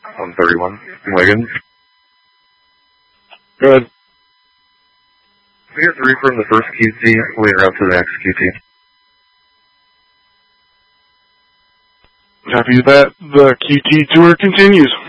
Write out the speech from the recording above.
131. Wiggins. Good. We got 3 from the first QT, leading up to the next QT. Copy that. The QT tour continues.